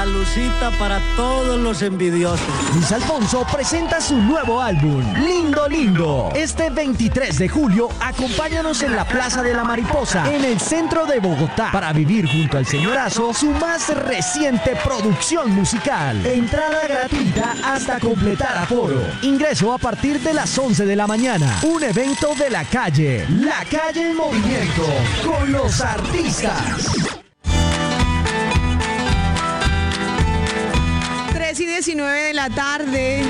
salucita para todos los envidiosos. Luis Alfonso presenta su nuevo álbum, Lindo Lindo. Este 23 de julio, acompáñanos en la Plaza de la Mariposa, en el centro de Bogotá, para vivir junto al señorazo su más reciente producción musical. Entrada gratuita hasta completar aforo. Ingreso a partir de las 11 de la mañana. Un evento de la calle en movimiento, con los artistas. 3:19 de la tarde.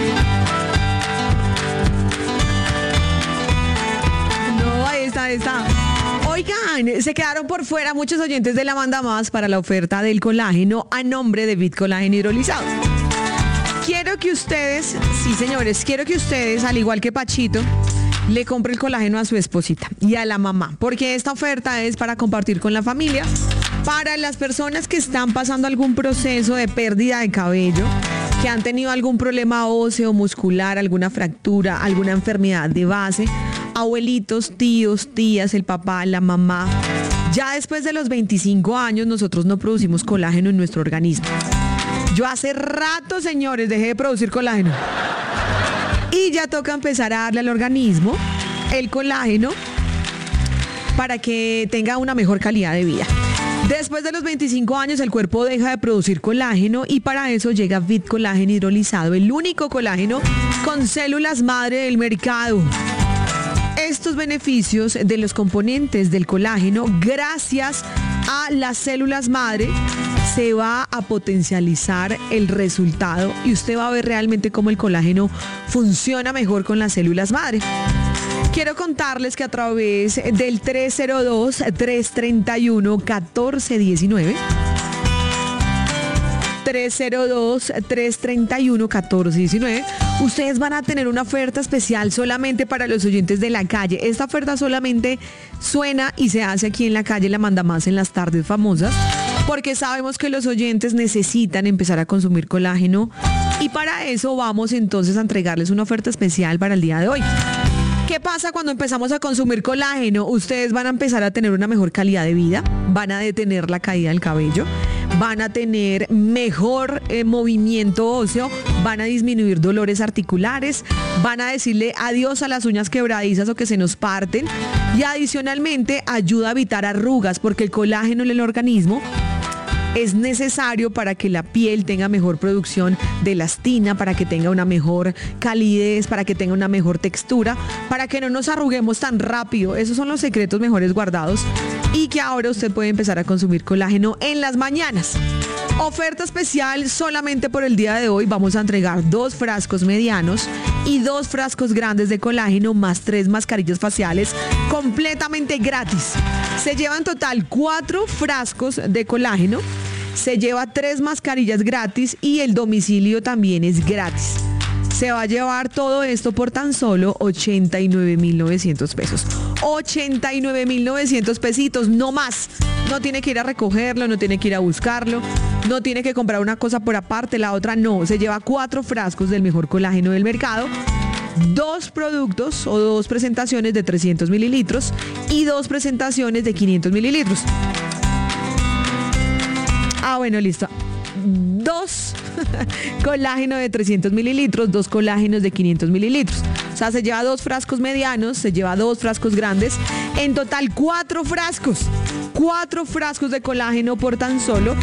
No, ahí está. Oigan, se quedaron por fuera muchos oyentes de la Manda Más para la oferta del colágeno a nombre de Vit Colágeno Hidrolizado. Quiero que ustedes, sí señores, al igual que Pachito, le compre el colágeno a su esposita y a la mamá, porque esta oferta es para compartir con la familia, para las personas que están pasando algún proceso de pérdida de cabello, que han tenido algún problema óseo, muscular, alguna fractura, alguna enfermedad de base, abuelitos, tíos, tías, el papá, la mamá. Ya después de los 25 años nosotros no producimos colágeno en nuestro organismo. Yo hace rato, señores, dejé de producir colágeno. Y ya toca empezar a darle al organismo el colágeno para que tenga una mejor calidad de vida. Después de los 25 años el cuerpo deja de producir colágeno y para eso llega Vit Colágeno Hidrolizado, el único colágeno con células madre del mercado. Estos beneficios de los componentes del colágeno, gracias a las células madre, se va a potencializar el resultado y usted va a ver realmente cómo el colágeno funciona mejor con las células madre. Quiero contarles que a través del 302-331-1419, 302-331-1419, ustedes van a tener una oferta especial solamente para los oyentes de la calle. Esta oferta solamente suena y se hace aquí en la calle La Manda Más en las tardes famosas, porque sabemos que los oyentes necesitan empezar a consumir colágeno y para eso vamos entonces a entregarles una oferta especial para el día de hoy. ¿Qué pasa cuando empezamos a consumir colágeno? Ustedes van a empezar a tener una mejor calidad de vida, van a detener la caída del cabello, van a tener mejor movimiento óseo, van a disminuir dolores articulares, van a decirle adiós a las uñas quebradizas o que se nos parten y adicionalmente ayuda a evitar arrugas porque el colágeno en el organismo es necesario para que la piel tenga mejor producción de elastina, para que tenga una mejor calidez, para que tenga una mejor textura, para que no nos arruguemos tan rápido. Esos son los secretos mejores guardados y que ahora usted puede empezar a consumir colágeno en las mañanas. Oferta especial solamente por el día de hoy. Vamos a entregar 2 frascos medianos y 2 frascos grandes de colágeno más 3 mascarillas faciales completamente gratis. Se lleva en total 4 frascos de colágeno, se lleva 3 mascarillas gratis y el domicilio también es gratis. Se va a llevar todo esto por tan solo 89,900 pesos. 89,900 pesitos, no más. No tiene que ir a recogerlo, no tiene que ir a buscarlo, no tiene que comprar una cosa por aparte, la otra no. Se lleva 4 frascos del mejor colágeno del mercado, 2 productos o 2 presentaciones de 300 mililitros y 2 presentaciones de 500 mililitros. Bueno, listo. 2 colágeno de 300 mililitros, 2 colágenos de 500 mililitros. O sea, se lleva 2 frascos medianos, se lleva 2 frascos grandes. En total, 4 frascos. 4 frascos de colágeno por tan solo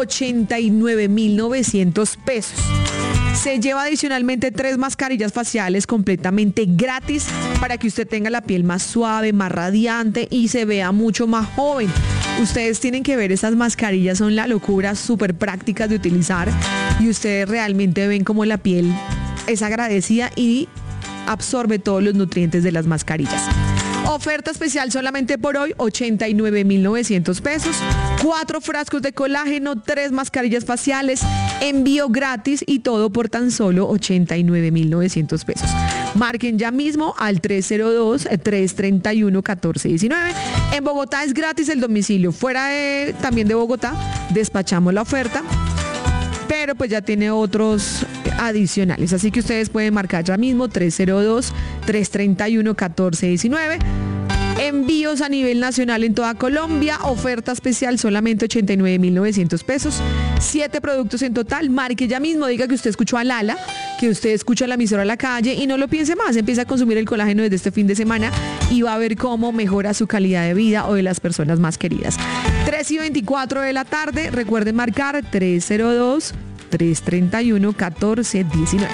89,900 pesos. Se lleva adicionalmente 3 mascarillas faciales completamente gratis para que usted tenga la piel más suave, más radiante y se vea mucho más joven. Ustedes tienen que ver, esas mascarillas son la locura, súper prácticas de utilizar y ustedes realmente ven cómo la piel es agradecida y absorbe todos los nutrientes de las mascarillas. Oferta especial solamente por hoy, 89,900 pesos, 4 frascos de colágeno, 3 mascarillas faciales, envío gratis y todo por tan solo 89,900 pesos. Marquen ya mismo al 302-331-1419. En Bogotá es gratis el domicilio. Fuera también de Bogotá, despachamos la oferta, pero pues ya tiene otros adicionales. Así que ustedes pueden marcar ya mismo 302-331-1419 Envíos a nivel nacional en toda Colombia. Oferta especial solamente 89.900 pesos. 7 productos en total. Marque ya mismo, diga que usted escuchó a Lala, que usted escucha la emisora a la calle y no lo piense más. Empieza a consumir el colágeno desde este fin de semana y va a ver cómo mejora su calidad de vida o de las personas más queridas. 3:24 de la tarde. Recuerden marcar 302-331-1419.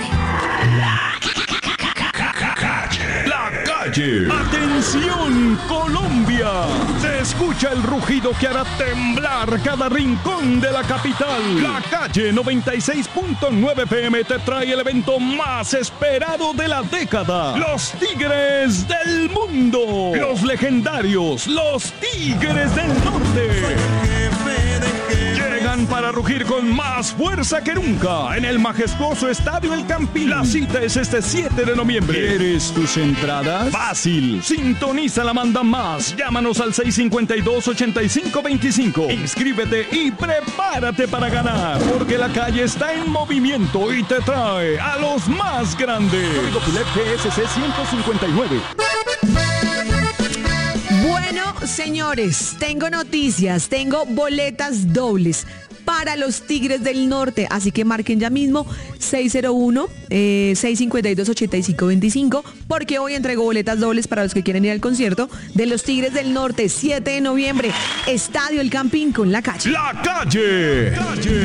¡Atención, Colombia! Se escucha el rugido que hará temblar cada rincón de la capital. La Calle 96.9 FM te trae el evento más esperado de la década. Los Tigres del Mundo. Los legendarios, los Tigres del Norte. Llegan para rugir con más fuerza que nunca en el majestuoso Estadio El Campín. La cita es este 7 de noviembre. ¿Quieres tus entradas? Fácil. Sintoniza la Manda Más. Llámanos al 652-8525. Inscríbete y prepárate para ganar. Porque la calle está en movimiento y te trae a los más grandes. Código PULEP GSC 159. Bueno, señores, tengo noticias, tengo boletas dobles para los Tigres del Norte, así que marquen ya mismo 601-652-8525, porque hoy entrego boletas dobles para los que quieren ir al concierto de los Tigres del Norte, 7 de noviembre, Estadio El Campín con La Calle. La Calle.